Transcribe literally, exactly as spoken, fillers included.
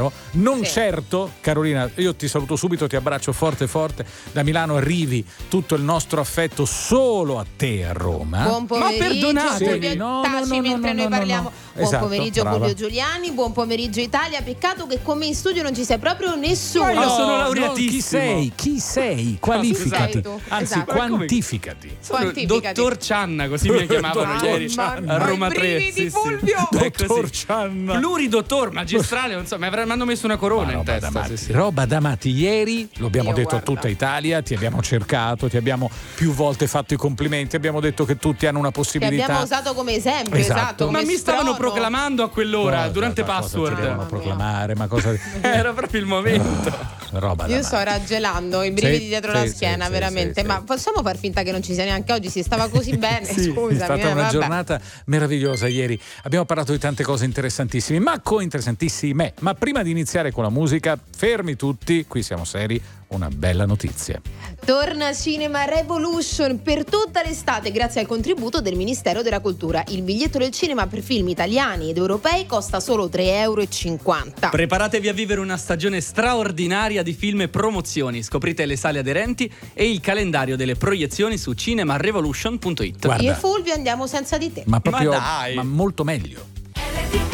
vero? Non Sì. certo, Carolina, io ti saluto subito, ti abbraccio forte forte. Da Milano arrivi tutto il nostro affetto solo a te a Roma. Buon pomeriggio, perdonatemi. Fulvio, Sì, no, taci no, no, mentre no, noi no, parliamo. no. Buon Esatto, pomeriggio brava. Fulvio Giuliani, buon pomeriggio Italia. Peccato che con me in studio non ci sia proprio nessuno. Ma io sono No, laureatissimo. chi sei? Chi sei? Qualificati. Sei tu, Anzi, esatto. quantificati. Sono Quantificati. dottor Cianna, così mi chiamavano Dottor ieri Cianna. a Roma I tre. brividi, Sì, sì. Fulvio. È Dottor così. Cianna. Pluridottor, magistrale, non so, mi avranno hanno messo una corona Ma in roba da testa. matti, Sì, sì. roba da matti. Ieri lo abbiamo Io, detto guarda. a tutta Italia, ti abbiamo cercato, ti abbiamo più volte fatto i complimenti, abbiamo detto che tutti hanno una Che possibilità. abbiamo usato come esempio, Esatto. esatto. Ma come mi stavano strono. proclamando a quell'ora, Cosa- durante cosa ti Password. devono Mamma mia. proclamare, ma cosa Era proprio il momento. roba da Io matti. sto raggelando i brividi Sì, dietro sì, la sì, schiena, sì, veramente. sì, Ma sì. possiamo far finta che non ci sia neanche oggi? Si stava così bene, Sì, scusami. è stata eh, una vabbè. giornata meravigliosa ieri. Abbiamo parlato di tante cose interessantissime, ma cointeressantissime. Ma prima di iniziare con la musica, fermi tutti, qui siamo seri, una bella notizia. Torna Cinema Revolution per tutta l'estate grazie al contributo del Ministero della Cultura. Il biglietto del cinema per film italiani ed europei costa solo tre euro e cinquanta. Preparatevi a vivere una stagione straordinaria di film e promozioni. Scoprite le sale aderenti e il calendario delle proiezioni su cinema revolution punto it. Guarda. Io e Fulvio andiamo senza di te. Ma proprio Ma dai. ma molto meglio.